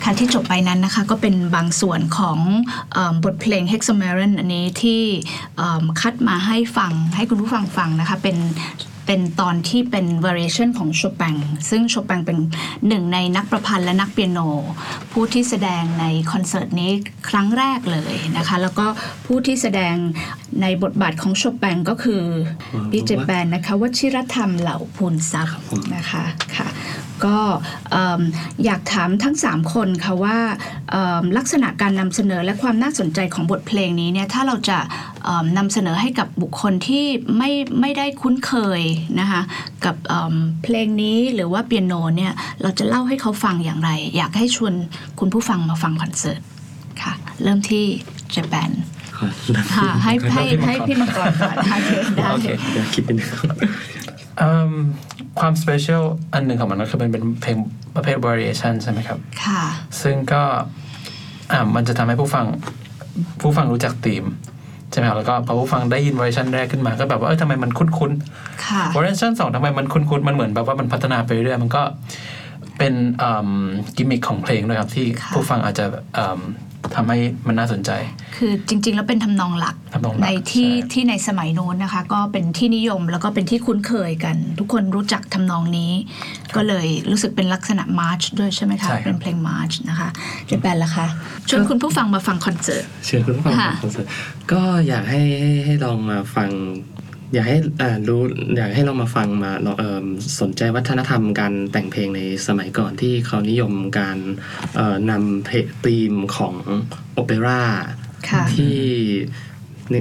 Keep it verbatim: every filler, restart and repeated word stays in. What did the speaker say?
ค่ะที่จบไปนั้นนะคะก็เป็นบางส่วนของเอ่อบทเพลง Hexameron อันนี้ที่เอ่อคัดมาให้ฟังให้คุณผู้ฟังฟังนะคะเป็นเป็นตอนที่เป็น variation ของโชแปงซึ่งโชแปงเป็นหนึ่งในนักประพันธ์และนักเปียโนผู้ที่แสดงในคอนเสิร์ตนี้ครั้งแรกเลยนะคะแล้วก็ผู้ที่แสดงในบทบาทของโชแปงก็คือดีเจแปนนะคะวชิรธรรมเหล่าพูนทรัพย์นะคะค่ะก็อยากถามทั้งสามคนค่ะว่าลักษณะการนำเสนอและความน่าสนใจของบทเพลงนี้เนี่ยถ้าเราจะนำเสนอให้กับบุคคลที่ไม่ไม่ได้คุ้นเคยนะคะกับเพลงนี้หรือว่าเปียโนเนี่ยเราจะเล่าให้เขาฟังอย่างไรอยากให้ชวนคุณผู้ฟังมาฟังคอนเสิร์ตค่ะเริ่มที่เจแปนค่ะให้ให้ให้พี่มังกรก่อนค่ะเชิญได้โอเคเดี๋ยวคิดเป็นความสเปเชียลอันหนึ่งของมันก็คือมันเป็นเพลงประเภท variation ใช่ไหมครับค่ะซึ่งก็อ่ามันจะทำให้ผู้ฟังผู้ฟังรู้จักธีมใช่ไหมครับแล้วก็พอผู้ฟังได้ยิน variation แรกขึ้นมาก็แบบว่าเออทำไมมันคุ้นๆค่ะ variation สองทำไมมันคุ้นๆมันเหมือนแบบว่ามันพัฒนาไปเรื่อยๆมันก็เป็นกิมมิคของเพลงด้วยครับที่ผู้ฟังอาจจะทำให้มันน่าสนใจคือจริงๆแล้วเป็นทำนองหลักในที่ที่ในสมัยโน้นนะคะก็เป็นที่นิยมแล้วก็เป็นที่คุ้นเคยกันทุกคนรู้จักทำนองนี้ก็เลยรู้สึกเป็นลักษณะมาร์ชด้วยใช่ไหมคะเป็นเพลงมาร์ชนะคะเจแปนล่ะคะชวนคุณผู้ฟังมาฟังคอนเสิร์ตเชิญคุณผู้ฟังมาฟังคอนเสิร์ตก็อยากให้ให้ให้ลองมาฟังอยากให้อ่ารู้อยากให้ลองมาฟังมาลองเอ่อสนใจวัฒนธรรมการแต่งเพลงในสมัยก่อนที่เขานิยมการเอ่อนำเพลงธีมของโอเปร่าที่